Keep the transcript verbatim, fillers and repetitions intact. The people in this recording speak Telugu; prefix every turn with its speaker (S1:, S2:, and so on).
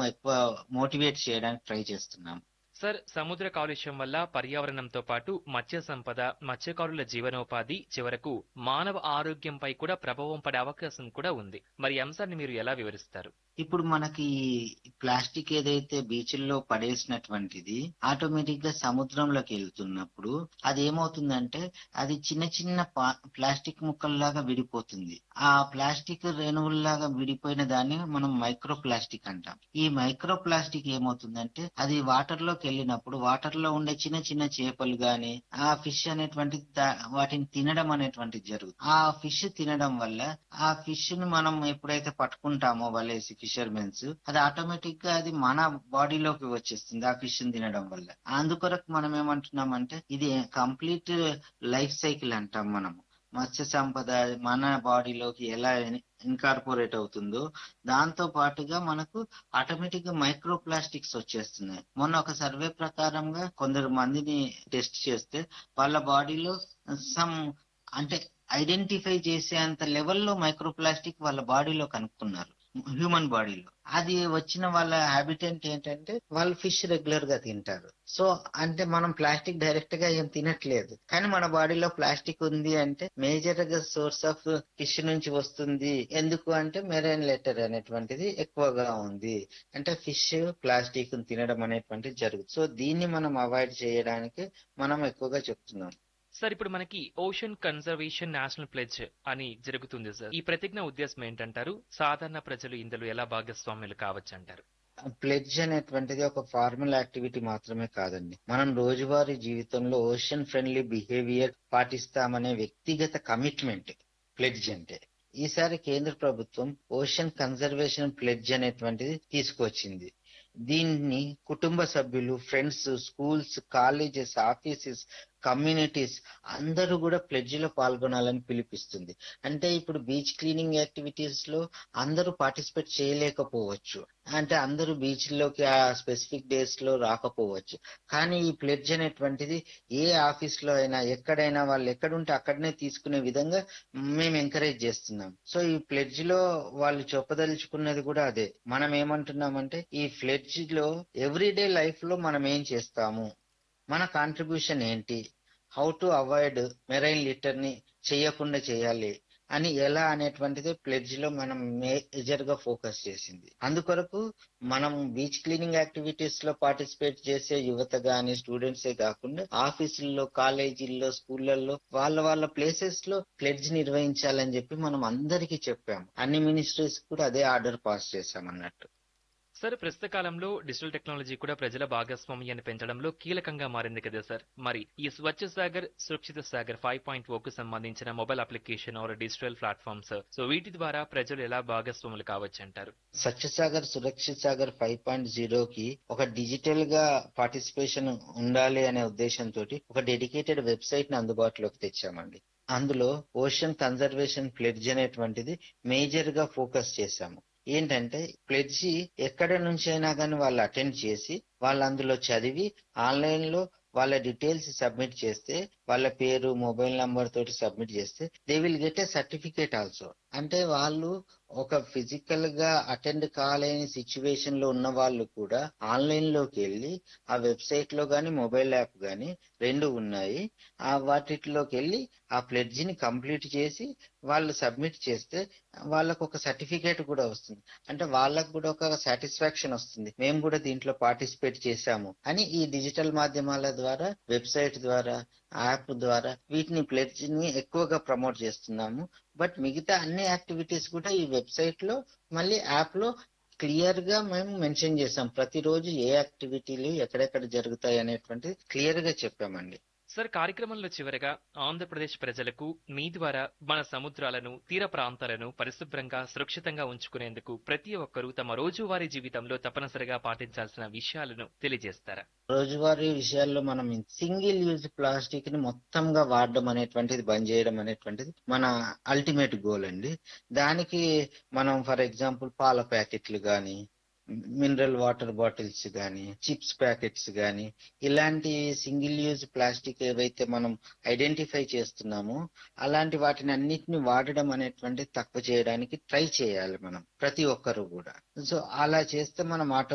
S1: ఎక్కువ మోటివేట్ చేయడానికి ట్రై చేస్తున్నాం.
S2: సార్, సముద్ర కాలుష్యం వల్ల పర్యావరణంతో పాటు మత్స్య సంపద, మత్స్యకారుల జీవనోపాధి, చివరకు మానవ ఆరోగ్యంపై కూడా ప్రభావం పడే అవకాశం కూడా ఉంది. మరి ఈ అంశాన్ని మీరు ఎలా వివరిస్తారు?
S1: ఇప్పుడు మనకి ప్లాస్టిక్ ఏదైతే బీచ్ల్లో పడేసినటువంటిది ఆటోమేటిక్ గా సముద్రంలోకి వెళ్తున్నప్పుడు అది ఏమవుతుందంటే అది చిన్న చిన్న పా- ప్లాస్టిక్ ముక్కల్లాగా విడిపోతుంది. ఆ ప్లాస్టిక్ రేణువుల్లాగా విడిపోయిన దాన్ని మనం మైక్రో ప్లాస్టిక్ అంటాం. ఈ మైక్రో ప్లాస్టిక్ ఏమవుతుందంటే అది వాటర్ లోకి వెళ్ళినప్పుడు వాటర్ లో ఉండే చిన్న చిన్న చేపలు గాని ఆ ఫిష్ అనేటువంటి వాటిని తినడం అనేటువంటిది జరుగుతుంది. ఆ ఫిష్ తినడం వల్ల ఆ ఫిష్ ను మనం ఎప్పుడైతే పట్టుకుంటామో వలేసి ఫిషర్మెన్స్ అది ఆటోమేటిక్ గా అది మన బాడీలోకి వచ్చేస్తుంది ఆ ఫిష్ ని తినడం వల్ల. అందుకొరకు మనం ఏమంటున్నామంటే ఇది కంప్లీట్ లైఫ్ సైకిల్ అంటాం మనము. మత్స్య సంపద మన బాడీలోకి ఎలా ఇన్కార్పొరేట్ అవుతుందో దాంతో పాటుగా మనకు ఆటోమేటిక్ గా మైక్రో ప్లాస్టిక్స్ వచ్చేస్తున్నాయి. మొన్న ఒక సర్వే ప్రకారంగా కొందరు మందిని టెస్ట్ చేస్తే వాళ్ళ బాడీలో సమ్ అంటే ఐడెంటిఫై చేసేంత లెవెల్లో మైక్రో ప్లాస్టిక్ వాళ్ళ బాడీలో కనుక్కున్నారు హ్యూమన్ బాడీలో. అది వచ్చిన వాళ్ళ హ్యాబిటెంట్ ఏంటంటే వాళ్ళు ఫిష్ రెగ్యులర్ గా తింటారు. సో అంటే మనం ప్లాస్టిక్ డైరెక్ట్ గా ఏం తినట్లేదు, కానీ మన బాడీలో ప్లాస్టిక్ ఉంది అంటే మేజర్ గా సోర్స్ ఆఫ్ ఫిష్ నుంచి వస్తుంది. ఎందుకు అంటే మెరైన్ లెటర్ అనేటువంటిది ఎక్కువగా ఉంది. అంటే ఫిష్ ప్లాస్టిక్ తినడం అనేటువంటిది జరుగుతుంది. సో దీన్ని మనం అవాయిడ్ చేయడానికి మనం ఎక్కువగా చెప్తున్నాం.
S2: సార్, ఇప్పుడు మనకి ఓషన్ కన్జర్వేషన్ నేషనల్ ప్లెడ్జ్ అని జరుగుతుంది సార్. ఈ ప్రతిజ్ఞ ఉద్దేశం ఏంటంటారు? సాధారణ ప్రజలు ఇందులో ఎలా భాగస్వాములు కావచ్చు అంటారు?
S1: ప్లెడ్జ్ అనేటువంటిది ఒక ఫార్మల్ యాక్టివిటీ మాత్రమే కాదండి. మనం రోజువారీ జీవితంలో ఓషన్ ఫ్రెండ్లీ బిహేవియర్ పాటిస్తామనే వ్యక్తిగత కమిట్మెంట్ ప్లెడ్జ్ అంటే. ఈసారి కేంద్ర ప్రభుత్వం ఓషన్ కన్జర్వేషన్ ప్లెడ్జ్ అనేటువంటిది తీసుకొచ్చింది. దీన్ని కుటుంబ సభ్యులు, friends, schools, colleges, offices, communities అందరూ కూడా ప్లెడ్జ్ లో పాల్గొనాలని పిలిపిస్తుంది. అంటే ఇప్పుడు బీచ్ క్లీనింగ్ యాక్టివిటీస్ లో అందరూ పార్టిసిపేట్ చేయలేకపోవచ్చు, అంటే అందరూ బీచ్ లోకి ఆ స్పెసిఫిక్ డేస్ లో రాకపోవచ్చు. కానీ ఈ ప్లెడ్జ్ అనేటువంటిది ఏ ఆఫీస్ లో అయినా ఎక్కడైనా వాళ్ళు ఎక్కడుంటే అక్కడనే తీసుకునే విధంగా మేము ఎంకరేజ్ చేస్తున్నాం. సో ఈ ప్లెడ్జ్ లో వాళ్ళు చెప్పదలుచుకున్నది కూడా అదే. మనం ఏమంటున్నామంటే ఈ ప్లెడ్జ్ లో ఎవ్రీడే లైఫ్ లో మనం ఏం చేస్తాము, మన కాంట్రిబ్యూషన్ ఏంటి, how to avoid marine litter ని చేయకుండా చేయాలి అని ఎలా అనేటువంటిది ప్లెడ్జ్ లో మనం మేజర్ గా ఫోకస్ చేసింది. అందుకొరకు మనం బీచ్ క్లీనింగ్ యాక్టివిటీస్ లో పార్టిసిపేట్ చేసే యువత గాని స్టూడెంట్సే కాకుండా ఆఫీసుల్లో, కాలేజీల్లో, స్కూళ్ళల్లో వాళ్ళ వాళ్ళ ప్లేసెస్ లో ప్లెడ్జ్ నిర్వహించాలని చెప్పి మనం అందరికీ చెప్పాము. అన్ని మినిస్ట్రీస్ కూడా అదే ఆర్డర్ పాస్ చేశాం అన్నట్టు.
S2: సార్, ప్రస్తుత కాలంలో డిజిటల్ టెక్నాలజీ కూడా ప్రజల భాగస్వామ్యాన్ని పెంచడంలో కీలకంగా మారింది కదా సార్. మరి ఈ స్వచ్ఛ సాగర్, సురక్షిత సాగర్ ఫైవ్ పాయింట్ ఓ కు సంబంధించిన mobile application are digital platforms, so వీటి ద్వారా ప్రజలు ఎలా భాగస్వాములు కావచ్చు అంటారు?
S1: స్వచ్ఛ సాగర్ సురక్షిత్ సాగర్ ఫైవ్ పాయింట్ జీరోకి ఒక డిజిటల్ గా పార్టిసిపేషన్ ఉండాలి అనే ఉద్దేశంతో ఒక డెడికేటెడ్ వెబ్సైట్ ని అందుబాటులోకి తెచ్చామండి. అందులో ఓషన్ కన్జర్వేషన్ ప్లెడ్జ్ అనేటువంటిది మేజర్ గా ఫోకస్ చేశాము. ఏంటంటే ప్లెడ్జి ఎక్కడ నుంచి అయినా కానీ వాళ్ళు అటెండ్ చేసి వాళ్ళు అందులో చదివి ఆన్లైన్ లో వాళ్ళ డీటెయిల్స్ సబ్మిట్ చేస్తే, వాళ్ళ పేరు, మొబైల్ నంబర్ తోటి సబ్మిట్ చేస్తే they will get a certificate also. అంటే వాళ్ళు ఒక ఫిజికల్ గా అటెండ్ కాలేని సిచ్యువేషన్ లో ఉన్న వాళ్ళు కూడా ఆన్లైన్ లోకి వెళ్ళి ఆ వెబ్సైట్ లో గాని మొబైల్ యాప్ గాని రెండు ఉన్నాయి, ఆ వాటిలోకి వెళ్ళి ఆ ప్లెడ్జ్ ని కంప్లీట్ చేసి వాళ్ళు సబ్మిట్ చేస్తే వాళ్ళకు ఒక సర్టిఫికేట్ కూడా వస్తుంది. అంటే వాళ్ళకు కూడా ఒక సాటిస్ఫాక్షన్ వస్తుంది, మేము కూడా దీంట్లో పార్టిసిపేట్ చేశాము అని. ఈ డిజిటల్ మాధ్యమాల ద్వారా, వెబ్సైట్ ద్వారా, యాప్ ద్వారా వీటిని ప్లెడ్జ్ ని ఎక్కువగా ప్రమోట్ చేస్తున్నాము. బట్ మిగతా అన్ని యాక్టివిటీస్ కూడా ఈ వెబ్సైట్ లో మళ్ళీ యాప్ లో క్లియర్ గా మేము మెన్షన్ చేసాం. ప్రతిరోజు ఏ యాక్టివిటీలు ఎక్కడెక్కడ జరుగుతాయి అనేటువంటిది క్లియర్ గా చెప్పామండి.
S2: సార్, కార్యక్రమంలో చివరగా ఆంధ్రప్రదేశ్ ప్రజలకు మీ ద్వారా మన సముద్రాలను, తీర ప్రాంతాలను పరిశుభ్రంగా, సురక్షితంగా ఉంచుకునేందుకు ప్రతి ఒక్కరూ తమ రోజువారీ జీవితంలో తప్పనిసరిగా పాటించాల్సిన విషయాలను తెలియజేస్తారా?
S1: రోజువారీ విషయాల్లో మనం సింగిల్ యూజ్ ప్లాస్టిక్ ని మొత్తంగా వాడడం అనేటువంటిది బంద్ చేయడం అనేటువంటిది మన అల్టిమేట్ గోల్ అండి. దానికి మనం ఫర్ ఎగ్జాంపుల్ పాల ప్యాకెట్లు కానీ, మినరల్ వాటర్ బాటిల్స్ కానీ, చిప్స్ ప్యాకెట్స్ కానీ ఇలాంటి సింగిల్ యూజ్ ప్లాస్టిక్ ఏవైతే మనం ఐడెంటిఫై చేస్తున్నామో అలాంటి వాటిని అన్నిటిని వాడడం అనేటువంటిది తక్కువ చేయడానికి ట్రై చేయాలి మనం ప్రతి ఒక్కరు కూడా. సో అలా చేస్తే మనం ఆటో